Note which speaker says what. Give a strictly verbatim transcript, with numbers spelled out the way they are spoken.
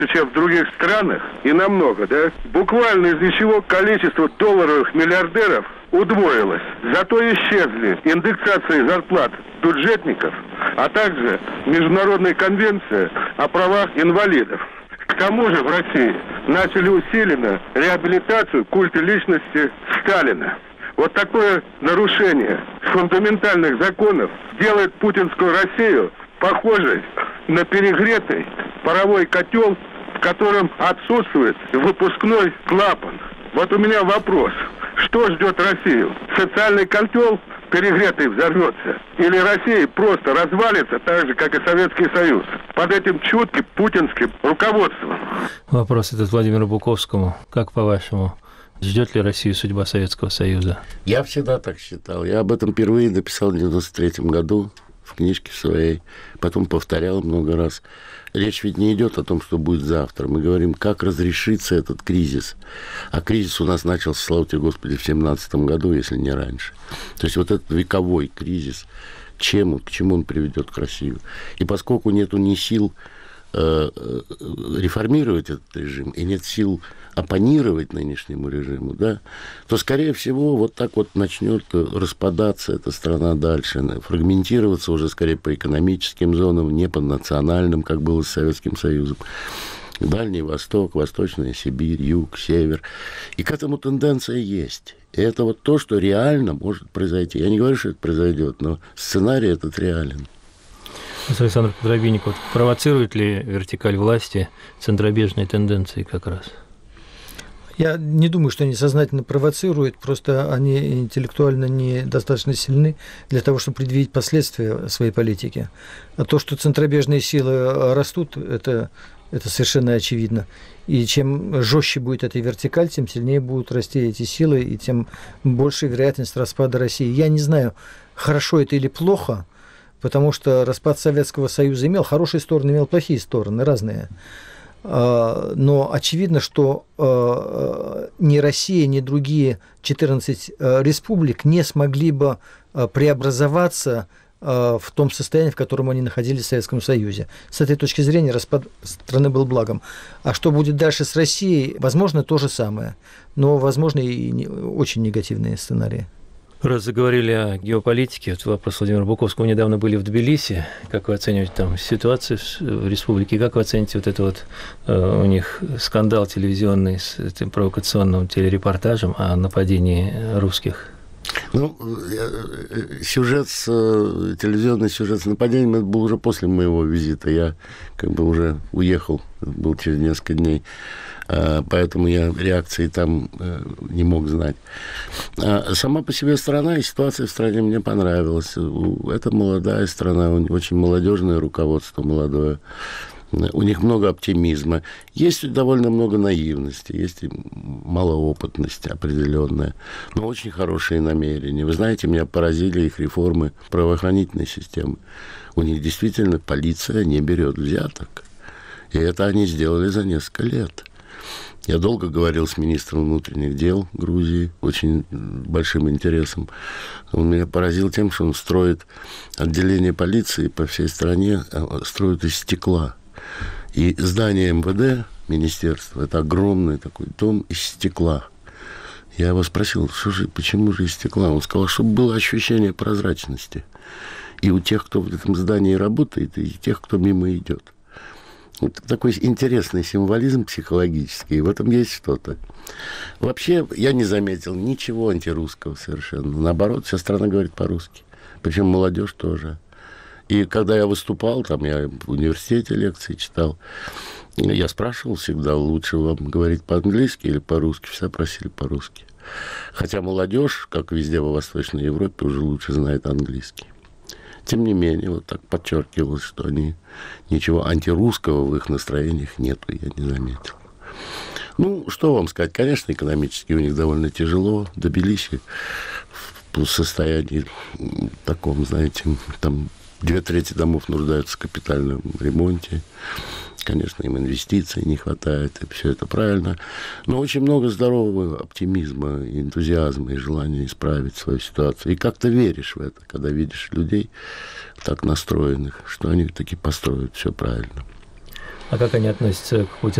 Speaker 1: чем в других странах, и намного, да? Буквально из ничего количество долларовых миллиардеров удвоилось. Зато исчезли индексации зарплат бюджетников, а также Международная конвенция о правах инвалидов. К тому же в России начали усиленно реабилитацию культа личности Сталина. Вот такое нарушение фундаментальных законов делает путинскую Россию похожей на перегретый паровой котел, в котором отсутствует выпускной клапан. Вот у меня вопрос. Что ждет Россию? Социальный котел перегретый взорвется? Или Россия просто развалится так же, как и Советский Союз, под этим чутким путинским руководством?
Speaker 2: Вопрос этот Владимиру Буковскому. Как по-вашему, ждет ли Россию судьба Советского Союза?
Speaker 3: Я всегда так считал. Я об этом впервые написал в девяносто третьем году в книжке своей, потом повторял много раз. Речь ведь не идет о том, что будет завтра. Мы говорим, как разрешится этот кризис. А кризис у нас начался, слава тебе Господи, в семнадцатом году, если не раньше. То есть вот этот вековой кризис, к чему, к чему он приведет к России. И поскольку нету ни сил э, реформировать этот режим, и нет сил оппонировать нынешнему режиму, да, то, скорее всего, вот так вот начнет распадаться эта страна дальше, фрагментироваться уже скорее по экономическим зонам, не по национальным, как было с Советским Союзом. Дальний Восток, Восточная Сибирь, Юг, Север. И к этому тенденция есть. И это вот то, что реально может произойти. Я не говорю, что это произойдет, но сценарий этот реален.
Speaker 2: Александр Подробинников, провоцирует ли вертикаль власти центробежные тенденции как раз?
Speaker 4: Я не думаю, что они сознательно провоцируют, просто они интеллектуально недостаточно сильны для того, чтобы предвидеть последствия своей политики. А то, что центробежные силы растут, это, это совершенно очевидно. И чем жестче будет эта вертикаль, тем сильнее будут расти эти силы, и тем больше вероятность распада России. Я не знаю, хорошо это или плохо, потому что распад Советского Союза имел хорошие стороны, имел плохие стороны, разные. Но очевидно, что ни Россия, ни другие четырнадцать республик не смогли бы преобразоваться в том состоянии, в котором они находились в Советском Союзе. С этой точки зрения распад страны был благом. А что будет дальше с Россией, возможно, то же самое, но, возможно, и очень негативные сценарии.
Speaker 2: Раз заговорили о геополитике, вот вопрос Владимира Буковского. Мы недавно были в Тбилиси. Как вы оцениваете там ситуацию в республике? Как вы оцените вот это вот э, у них скандал телевизионный с этим провокационным телерепортажем о нападении русских?
Speaker 3: Ну, сюжет с, телевизионный сюжет с нападением, это был уже после моего визита. Я как бы уже уехал, был через несколько дней. Поэтому я реакции там не мог знать. Сама по себе страна и ситуация в стране мне понравилась. Это молодая страна, очень молодежное руководство, молодое. У них много оптимизма. Есть довольно много наивности, есть малоопытность определенная, но очень хорошие намерения. Вы знаете, меня поразили их реформы правоохранительной системы. У них действительно полиция не берет взяток. И это они сделали за несколько лет. Я долго говорил с министром внутренних дел Грузии, очень большим интересом. Он меня поразил тем, что он строит отделение полиции по всей стране, строит из стекла. И здание эм вэ дэ, министерства, это огромный такой дом из стекла. Я его спросил, что же, почему же из стекла? Он сказал, чтобы было ощущение прозрачности. И у тех, кто в этом здании работает, и тех, кто мимо идет. Вот такой интересный символизм психологический, и в этом есть что-то. Вообще, я не заметил ничего антирусского совершенно. Наоборот, вся страна говорит по-русски. Причем молодежь тоже. И когда я выступал, там я в университете лекции читал, я спрашивал всегда, лучше вам говорить по-английски или по-русски. Все просили по-русски. Хотя молодежь, как везде во Восточной Европе, уже лучше знает английский. Тем не менее, вот так подчеркивалось, что они ничего антирусского в их настроениях нету, я не заметил. Ну, что вам сказать, конечно, экономически у них довольно тяжело. Тбилиси в состоянии таком, знаете, там две трети домов нуждаются в капитальном ремонте. Конечно, им инвестиций не хватает, и все это правильно. Но очень много здорового оптимизма, и энтузиазма, и желания исправить свою ситуацию. И как-то веришь в это, когда видишь людей так настроенных, что они таки построят все правильно.
Speaker 2: А как они относятся к Путину?